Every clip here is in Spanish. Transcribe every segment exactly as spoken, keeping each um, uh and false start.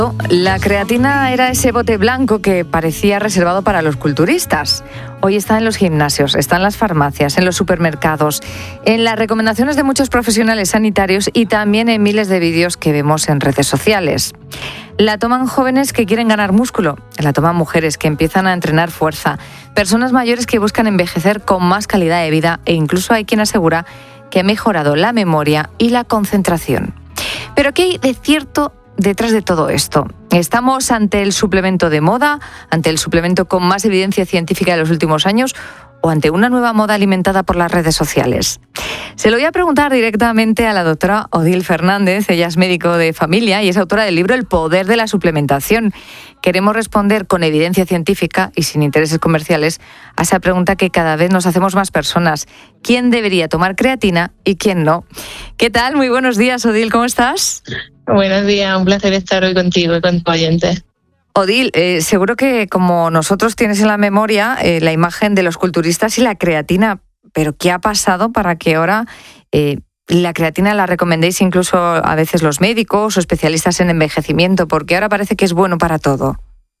La creatina era ese bote blanco que parecía reservado para los culturistas. Hoy está en los gimnasios, está en las farmacias, en los supermercados, en las recomendaciones de muchos profesionales sanitarios y también en miles de vídeos que vemos en redes sociales. La toman jóvenes que quieren ganar músculo, la toman mujeres que empiezan a entrenar fuerza, personas mayores que buscan envejecer con más calidad de vida e incluso hay quien asegura que ha mejorado la memoria y la concentración. Pero ¿qué hay de cierto detrás de todo esto? ¿Estamos ante el suplemento de moda, ante el suplemento con más evidencia científica de los últimos años o ante una nueva moda alimentada por las redes sociales? Se lo voy a preguntar directamente a la doctora Odile Fernández. Ella es médico de familia y es autora del libro El poder de la suplementación. Queremos responder con evidencia científica y sin intereses comerciales a esa pregunta que cada vez nos hacemos más personas. ¿Quién debería tomar creatina y quién no? ¿Qué tal? Muy buenos días, Odile, ¿cómo estás? Buenos días, un placer estar hoy contigo y con tu oyente. Odile, eh, seguro que como nosotros tienes en la memoria eh, la imagen de los culturistas y la creatina, pero ¿qué ha pasado para que ahora eh, la creatina la recomendéis incluso a veces los médicos o especialistas en envejecimiento? Porque ahora parece que es bueno para todo.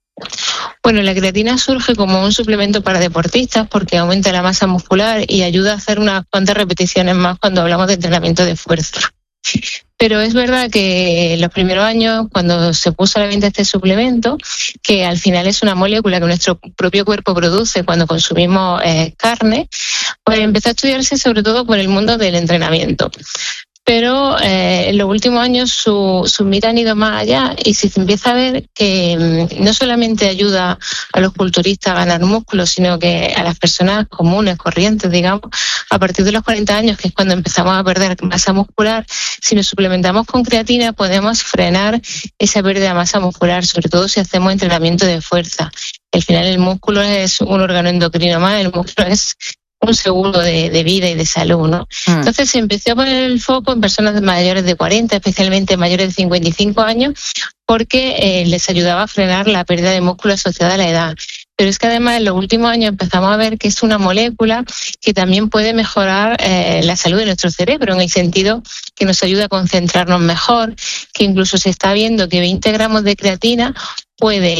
Bueno, la creatina surge como un suplemento para deportistas porque aumenta la masa muscular y ayuda a hacer unas cuantas repeticiones más cuando hablamos de entrenamiento de fuerza. Pero es verdad que en los primeros años, cuando se puso a la venta este suplemento, que al final es una molécula que nuestro propio cuerpo produce cuando consumimos eh, carne, pues empezó a estudiarse sobre todo por el mundo del entrenamiento. Pero eh, en los últimos años su, sus miras han ido más allá y se empieza a ver que mmm, no solamente ayuda a los culturistas a ganar músculo, sino que a las personas comunes, corrientes, digamos, a partir de los cuarenta años, que es cuando empezamos a perder masa muscular, si nos suplementamos con creatina podemos frenar esa pérdida de masa muscular, sobre todo si hacemos entrenamiento de fuerza. Al final el músculo es un órgano endocrino más, el músculo es un seguro de, de vida y de salud, ¿no? Mm. Entonces se empezó a poner el foco en personas mayores de cuarenta, especialmente mayores de cincuenta y cinco años, porque eh, les ayudaba a frenar la pérdida de músculo asociada a la edad. Pero es que además en los últimos años empezamos a ver que es una molécula que también puede mejorar eh, la salud de nuestro cerebro, en el sentido que nos ayuda a concentrarnos mejor, que incluso se está viendo que veinte gramos de creatina puede,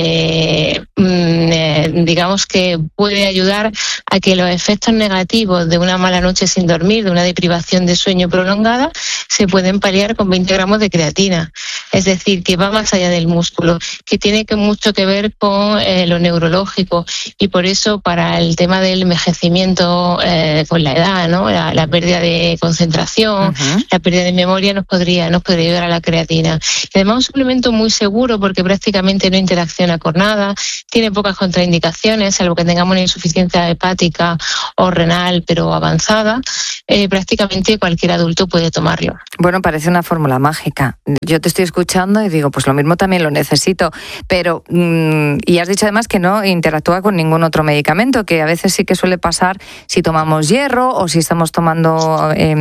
eh, eh, digamos que puede ayudar a que los efectos negativos de una mala noche sin dormir, de una deprivación de sueño prolongada, se pueden paliar con veinte gramos de creatina. Es decir, que va más allá del músculo, que tiene que mucho que ver con eh, lo neurológico y por eso para el tema del envejecimiento eh, con la edad, ¿no? La, la pérdida de concentración, uh-huh. la pérdida de memoria nos podría, nos podría ayudar a la creatina. Y además un suplemento muy seguro porque prácticamente no interacciona con nada, tiene pocas contraindicaciones, salvo que tengamos una insuficiencia hepática o renal, pero avanzada, eh, prácticamente cualquier adulto puede tomarlo. Bueno, parece una fórmula mágica. Yo te estoy escuchando y digo, pues lo mismo también lo necesito, pero mmm, y has dicho además que no interactúa con ningún otro medicamento, que a veces sí que suele pasar si tomamos hierro o si estamos tomando eh,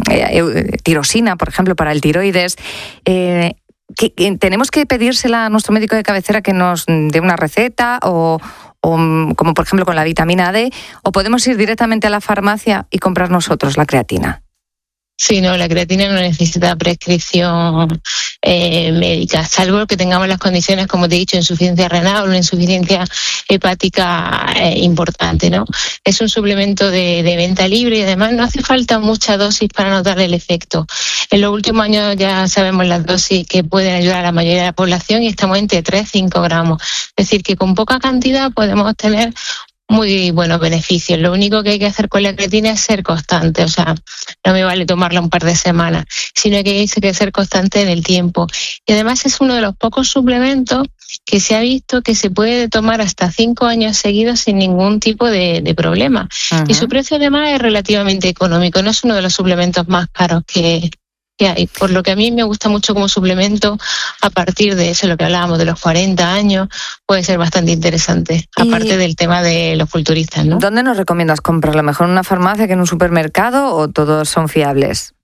eh, tirosina, por ejemplo, para el tiroides. Eh, ¿Que, que tenemos que pedírsela a nuestro médico de cabecera que nos dé una receta o, o como por ejemplo con la vitamina D, o podemos ir directamente a la farmacia y comprar nosotros la creatina? Sí, no, la creatina no necesita prescripción eh, médica, salvo que tengamos las condiciones, como te he dicho, insuficiencia renal o una insuficiencia hepática eh, importante, ¿no? Es un suplemento de, de venta libre y además no hace falta mucha dosis para notar el efecto. En los últimos años ya sabemos las dosis que pueden ayudar a la mayoría de la población y estamos entre tres y cinco gramos. Es decir, que con poca cantidad podemos obtener muy buenos beneficios. Lo único que hay que hacer con la creatina es ser constante, o sea, no me vale tomarla un par de semanas, sino que hay que ser constante en el tiempo. Y además es uno de los pocos suplementos que se ha visto que se puede tomar hasta cinco años seguidos sin ningún tipo de, de problema. Uh-huh. Y su precio además es relativamente económico, no es uno de los suplementos más caros que que hay, por lo que a mí me gusta mucho como suplemento. A partir de eso, lo que hablábamos de los cuarenta años, puede ser bastante interesante, aparte del tema de los culturistas, ¿no? ¿Dónde nos recomiendas comprarlo? ¿Mejor en una farmacia que en un supermercado o todos son fiables?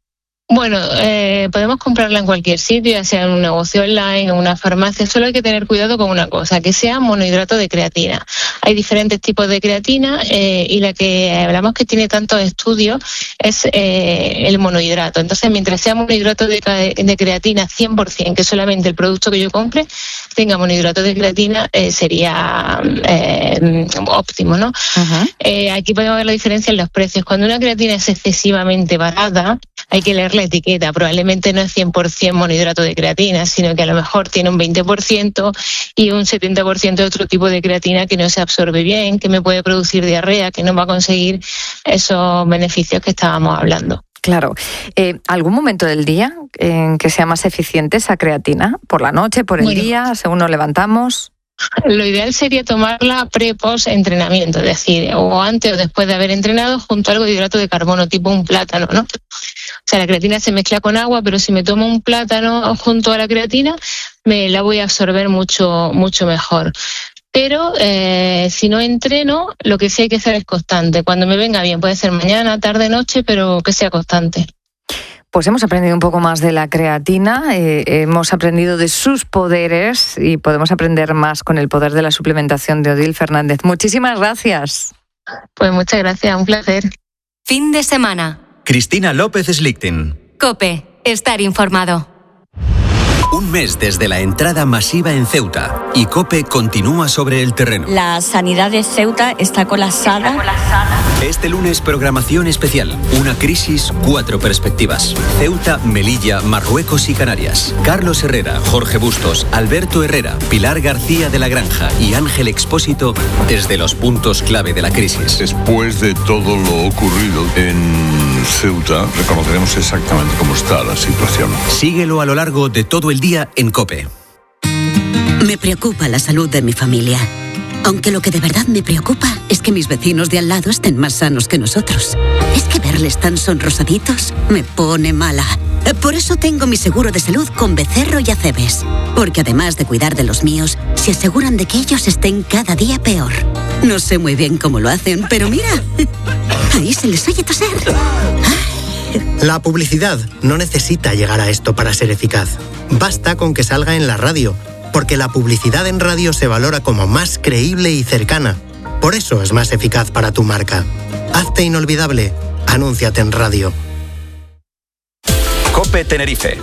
Bueno, eh, podemos comprarla en cualquier sitio, ya sea en un negocio online o una farmacia. Solo hay que tener cuidado con una cosa, que sea monohidrato de creatina. Hay diferentes tipos de creatina eh, y la que hablamos que tiene tantos estudios es eh, el monohidrato. Entonces, mientras sea monohidrato de, de creatina cien por ciento, que solamente el producto que yo compre tenga monohidrato de creatina, eh, sería eh, óptimo, ¿no? Uh-huh. Eh, aquí podemos ver la diferencia en los precios. Cuando una creatina es excesivamente barata, hay que leer la etiqueta. Probablemente no es cien por ciento monohidrato de creatina, sino que a lo mejor tiene un veinte por ciento y un setenta por ciento de otro tipo de creatina que no se absorbe bien, que me puede producir diarrea, que no va a conseguir esos beneficios que estábamos hablando. Claro. Eh, ¿Algún momento del día en que sea más eficiente esa creatina? ¿Por la noche, por el bueno, día, según nos levantamos? Lo ideal sería tomarla pre-post entrenamiento, es decir, o antes o después de haber entrenado, junto a algo de hidrato de carbono, tipo un plátano, ¿no? O sea, la creatina se mezcla con agua, pero si me tomo un plátano junto a la creatina, me la voy a absorber mucho, mucho mejor. Pero eh, si no entreno, lo que sí hay que hacer es constante. Cuando me venga bien, puede ser mañana, tarde, noche, pero que sea constante. Pues hemos aprendido un poco más de la creatina, eh, hemos aprendido de sus poderes y podemos aprender más con el poder de la suplementación de Odile Fernández. Muchísimas gracias. Pues muchas gracias, un placer. Fin de semana. Cristina López Slichting. COPE, estar informado. Un mes desde la entrada masiva en Ceuta y COPE continúa sobre el terreno. La sanidad de Ceuta está colapsada. Está colapsada. Este lunes, programación especial. Una crisis, cuatro perspectivas. Ceuta, Melilla, Marruecos y Canarias. Carlos Herrera, Jorge Bustos, Alberto Herrera, Pilar García de la Granja y Ángel Expósito desde los puntos clave de la crisis. Después de todo lo ocurrido en Ceuta, reconoceremos exactamente cómo está la situación. Síguelo a lo largo de todo el día en COPE. Me preocupa la salud de mi familia. Aunque lo que de verdad me preocupa es que mis vecinos de al lado estén más sanos que nosotros. Es que verles tan sonrosaditos me pone mala. Por eso tengo mi seguro de salud con Becerro y Acebes. Porque además de cuidar de los míos, se aseguran de que ellos estén cada día peor. No sé muy bien cómo lo hacen, pero mira, ahí se les oye toser. La publicidad no necesita llegar a esto para ser eficaz. Basta con que salga en la radio, porque la publicidad en radio se valora como más creíble y cercana. Por eso es más eficaz para tu marca. Hazte inolvidable. Anúnciate en radio. COPE Tenerife.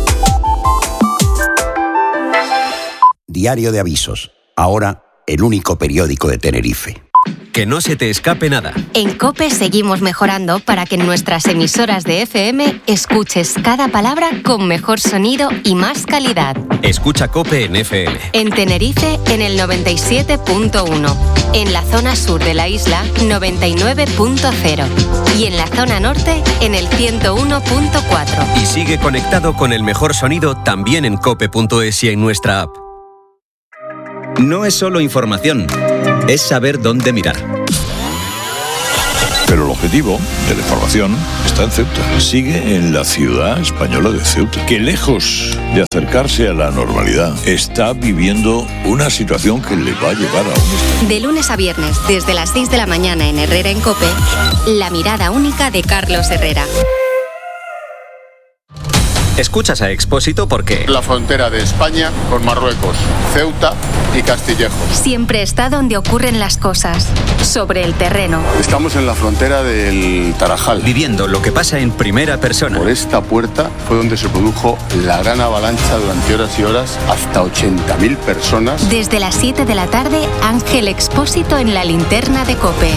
Diario de avisos. Ahora, el único periódico de Tenerife. Que no se te escape nada. En COPE seguimos mejorando para que en nuestras emisoras de F M escuches cada palabra con mejor sonido y más calidad. Escucha COPE en F M. En Tenerife en el noventa y siete punto uno. En la zona sur de la isla noventa y nueve punto cero. Y en la zona norte en el ciento uno punto cuatro. Y sigue conectado con el mejor sonido también en cope punto es y en nuestra app. No es solo información, es saber dónde mirar. Pero el objetivo de la información está en Ceuta. Sigue en la ciudad española de Ceuta, que lejos de acercarse a la normalidad, está viviendo una situación que le va a llevar a un... De lunes a viernes, desde las seis de la mañana en Herrera en COPE, la mirada única de Carlos Herrera. Escuchas a Expósito porque... La frontera de España con Marruecos, Ceuta y Castillejo. Siempre está donde ocurren las cosas, sobre el terreno. Estamos en la frontera del Tarajal. Viviendo lo que pasa en primera persona. Por esta puerta fue donde se produjo la gran avalancha durante horas y horas, hasta ochenta mil personas. Desde las siete de la tarde, Ángel Expósito en la linterna de COPE.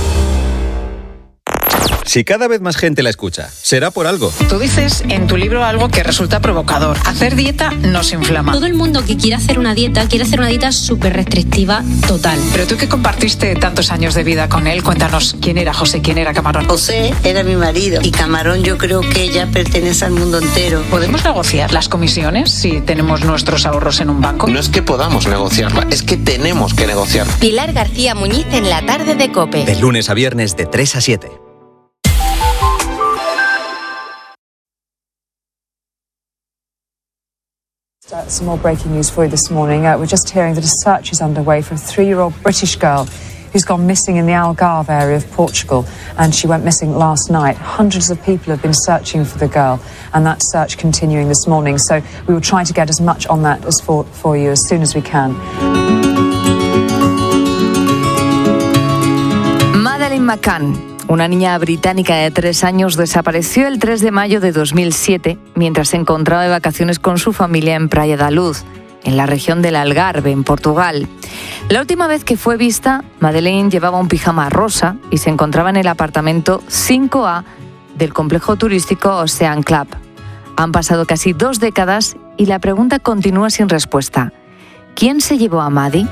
Si cada vez más gente la escucha, será por algo. Tú dices en tu libro algo que resulta provocador. Hacer dieta nos inflama. Todo el mundo que quiere hacer una dieta, quiere hacer una dieta súper restrictiva, total. Pero tú que compartiste tantos años de vida con él, cuéntanos quién era José, quién era Camarón. José era mi marido y Camarón yo creo que ya pertenece al mundo entero. ¿Podemos negociar las comisiones si tenemos nuestros ahorros en un banco? No es que podamos negociarla, es que tenemos que negociar. Pilar García Muñiz en la tarde de COPE. De lunes a viernes de tres a siete. Uh, some more breaking news for you this morning. Uh, we're just hearing that a search is underway for a three-year-old British girl who's gone missing in the Algarve area of Portugal, and she went missing last night. Hundreds of people have been searching for the girl, and that search continuing this morning. So we will try to get as much on that as for, for you as soon as we can. Madeleine McCann, una niña británica de tres años, desapareció el tres de mayo de dos mil siete mientras se encontraba de vacaciones con su familia en Praia da Luz, en la región del Algarve, en Portugal. La última vez que fue vista, Madeleine llevaba un pijama rosa y se encontraba en el apartamento cinco A del complejo turístico Ocean Club. Han pasado casi dos décadas y la pregunta continúa sin respuesta. ¿Quién se llevó a Maddie?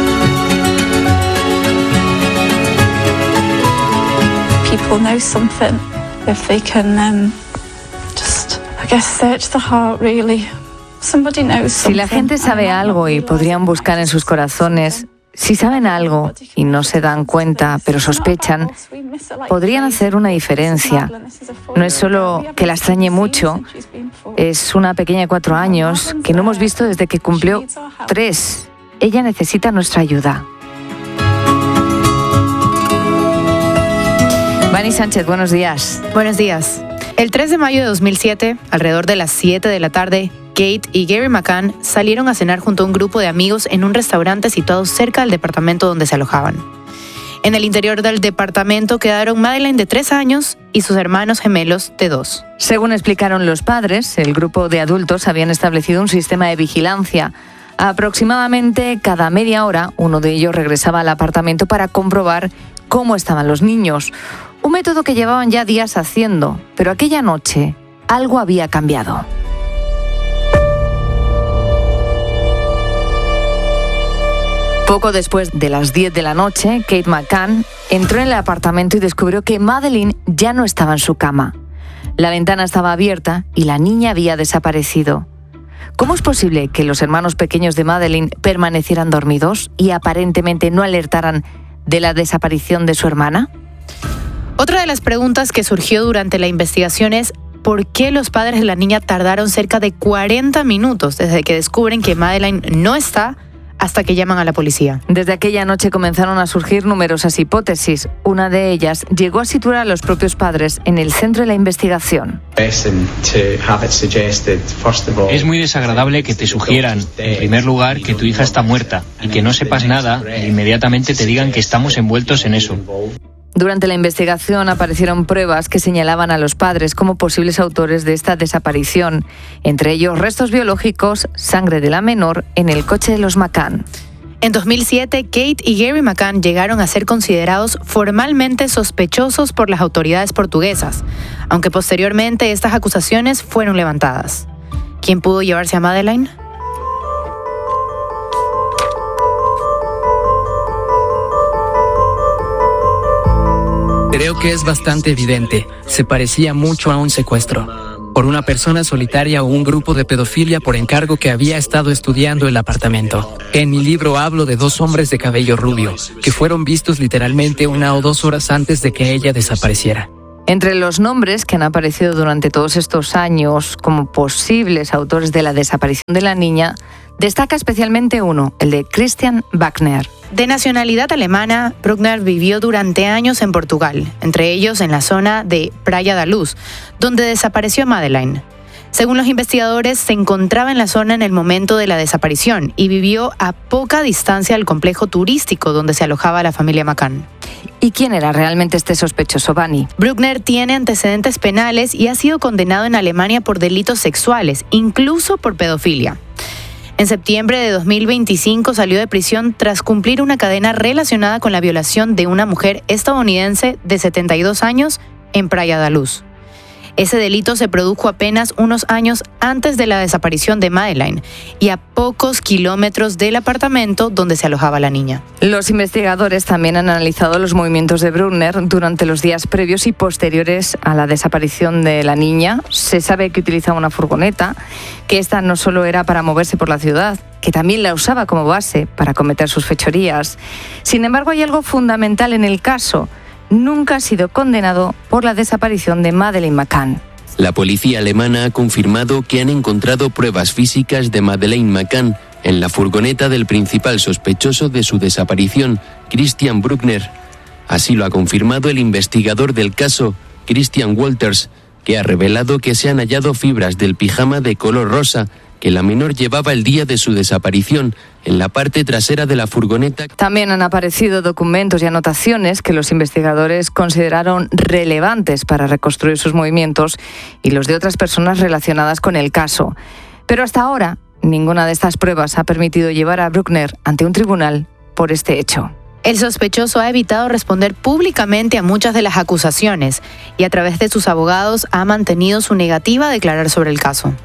People know something if they can um, just, I guess, search the heart, really. Somebody knows something. Si la gente sabe algo y podrían buscar en sus corazones, si saben algo y no se dan cuenta, pero sospechan, podrían hacer una diferencia. No es solo que la extrañe mucho, es una pequeña de cuatro años que no hemos visto desde que cumplió tres. Ella necesita nuestra ayuda. Vani Sánchez, buenos días. Buenos días. El tres de mayo de dos mil siete, alrededor de las siete de la tarde, Kate y Gary McCann salieron a cenar junto a un grupo de amigos en un restaurante situado cerca del departamento donde se alojaban. En el interior del departamento quedaron Madeleine, de tres años, y sus hermanos gemelos, de dos. Según explicaron los padres, el grupo de adultos habían establecido un sistema de vigilancia. Aproximadamente cada media hora, uno de ellos regresaba al apartamento para comprobar cómo estaban los niños. Un método que llevaban ya días haciendo, pero aquella noche algo había cambiado. Poco después de las diez de la noche, Kate McCann entró en el apartamento y descubrió que Madeleine ya no estaba en su cama. La ventana estaba abierta y la niña había desaparecido. ¿Cómo es posible que los hermanos pequeños de Madeleine permanecieran dormidos y aparentemente no alertaran de la desaparición de su hermana? Otra de las preguntas que surgió durante la investigación es ¿por qué los padres de la niña tardaron cerca de cuarenta minutos desde que descubren que Madeleine no está hasta que llaman a la policía? Desde aquella noche comenzaron a surgir numerosas hipótesis. Una de ellas llegó a situar a los propios padres en el centro de la investigación. Es muy desagradable que te sugieran, en primer lugar, que tu hija está muerta y que no sepas nada e inmediatamente te digan que estamos envueltos en eso. Durante la investigación aparecieron pruebas que señalaban a los padres como posibles autores de esta desaparición, entre ellos restos biológicos, sangre de la menor en el coche de los McCann. En dos mil siete, Kate y Gary McCann llegaron a ser considerados formalmente sospechosos por las autoridades portuguesas, aunque posteriormente estas acusaciones fueron levantadas. ¿Quién pudo llevarse a Madeleine? Creo que es bastante evidente. Se parecía mucho a un secuestro por una persona solitaria o un grupo de pedofilia por encargo que había estado estudiando el apartamento. En mi libro hablo de dos hombres de cabello rubio que fueron vistos literalmente una o dos horas antes de que ella desapareciera. Entre los nombres que han aparecido durante todos estos años como posibles autores de la desaparición de la niña, destaca especialmente uno, el de Christian Wagner. De nacionalidad alemana, Bruckner vivió durante años en Portugal, entre ellos en la zona de Praia da Luz, donde desapareció Madeleine. Según los investigadores, se encontraba en la zona en el momento de la desaparición y vivió a poca distancia del complejo turístico donde se alojaba la familia McCann. ¿Y quién era realmente este sospechoso, Vani? Bruckner tiene antecedentes penales y ha sido condenado en Alemania por delitos sexuales, incluso por pedofilia. En septiembre de dos mil veinticinco salió de prisión tras cumplir una cadena relacionada con la violación de una mujer estadounidense de setenta y dos años en Praia da Luz. Ese delito se produjo apenas unos años antes de la desaparición de Madeleine y a pocos kilómetros del apartamento donde se alojaba la niña. Los investigadores también han analizado los movimientos de Bruckner durante los días previos y posteriores a la desaparición de la niña. Se sabe que utilizaba una furgoneta, que esta no solo era para moverse por la ciudad, que también la usaba como base para cometer sus fechorías. Sin embargo, hay algo fundamental en el caso. Nunca ha sido condenado por la desaparición de Madeleine McCann. La policía alemana ha confirmado que han encontrado pruebas físicas de Madeleine McCann, en la furgoneta del principal sospechoso de su desaparición, Christian Bruckner. Así lo ha confirmado el investigador del caso, Christian Walters, que ha revelado que se han hallado fibras del pijama de color rosa que la menor llevaba el día de su desaparición en la parte trasera de la furgoneta. También han aparecido documentos y anotaciones que los investigadores consideraron relevantes para reconstruir sus movimientos y los de otras personas relacionadas con el caso. Pero hasta ahora, ninguna de estas pruebas ha permitido llevar a Bruckner ante un tribunal por este hecho. El sospechoso ha evitado responder públicamente a muchas de las acusaciones y a través de sus abogados ha mantenido su negativa a declarar sobre el caso.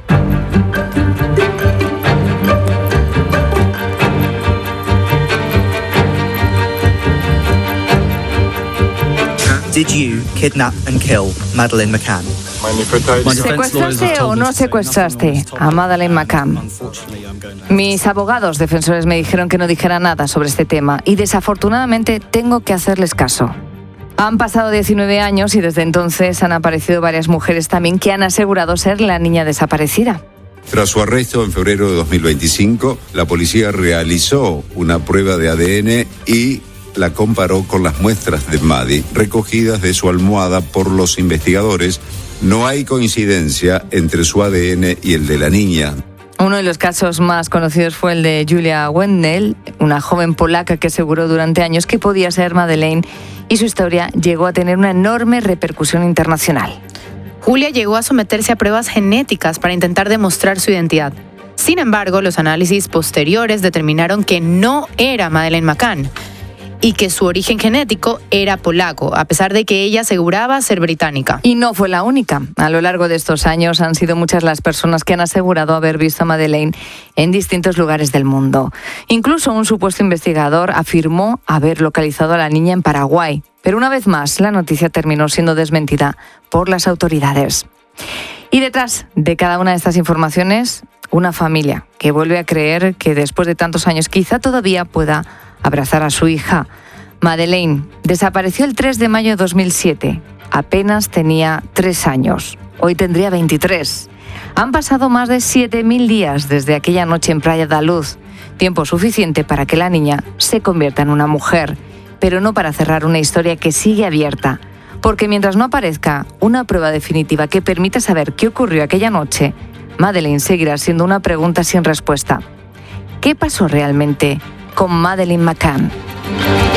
Did you kidnap and kill Madeleine McCann? ¿Secuestraste o no secuestraste a Madeleine McCann? Mis abogados defensores me dijeron que no dijera nada sobre este tema y desafortunadamente tengo que hacerles caso. Han pasado diecinueve años y desde entonces han aparecido varias mujeres también que han asegurado ser la niña desaparecida. Tras su arresto en febrero de dos mil veinticinco, la policía realizó una prueba de A D N y la comparó con las muestras de Maddie recogidas de su almohada por los investigadores. No hay coincidencia entre su A D N y el de la niña. Uno de los casos más conocidos fue el de Julia Wendell, una joven polaca que aseguró durante años que podía ser Madeleine, y su historia llegó a tener una enorme repercusión internacional. Julia llegó a someterse a pruebas genéticas para intentar demostrar su identidad. Sin embargo, los análisis posteriores determinaron que no era Madeleine McCann y que su origen genético era polaco, a pesar de que ella aseguraba ser británica. Y no fue la única. A lo largo de estos años han sido muchas las personas que han asegurado haber visto a Madeleine en distintos lugares del mundo. Incluso un supuesto investigador afirmó haber localizado a la niña en Paraguay. Pero una vez más, la noticia terminó siendo desmentida por las autoridades. Y detrás de cada una de estas informaciones, una familia que vuelve a creer que después de tantos años quizá todavía pueda abrazar a su hija. Madeleine desapareció el tres de mayo de dos mil siete. Apenas tenía tres años. Hoy tendría veintitrés. Han pasado más de siete mil días desde aquella noche en Praia da Luz. Tiempo suficiente para que la niña se convierta en una mujer, pero no para cerrar una historia que sigue abierta. Porque mientras no aparezca una prueba definitiva que permita saber qué ocurrió aquella noche, Madeleine seguirá siendo una pregunta sin respuesta. ¿Qué pasó realmente con Madeleine McCann?